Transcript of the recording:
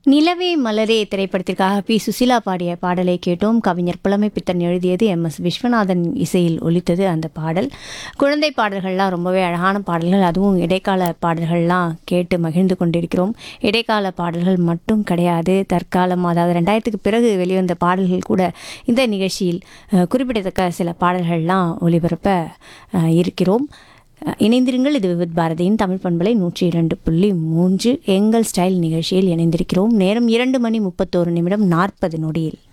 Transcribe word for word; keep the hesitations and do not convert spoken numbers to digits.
நிலவே மலரே திரைப்படத்திற்காக பி சுசீலா பாடிய பாடலை கேட்டோம். கவிஞர் புலமை பித்தன் எழுதியது, எம் எஸ் விஸ்வநாதன் இசையில் ஒலித்தது அந்த பாடல். குழந்தை பாடல்கள்லாம் ரொம்பவே அழகான பாடல்கள், அதுவும் இடைக்கால பாடல்கள்லாம் கேட்டு மகிழ்ந்து கொண்டிருக்கிறோம். இடைக்கால பாடல்கள் மட்டும் கிடையாது, தற்காலம் அதாவது ரெண்டாயிரத்துக்கு பிறகு வெளிவந்த பாடல்கள் கூட இந்த நிகழ்ச்சியில் அஹ், குறிப்பிடத்தக்க சில பாடல்கள்லாம் ஒளிபரப்ப அஹ், இருக்கிறோம். இணைந்திருங்கள். இது விவித் பாரதியின் தமிழ் பண்பலை நூற்றி இரண்டு புள்ளி மூன்று எங்கள் ஸ்டைல் நிகழ்ச்சியில் இணைந்திருக்கிறோம். நேரம் இரண்டு மணி முப்பத்தோரு நிமிடம் நாற்பது நொடியில்.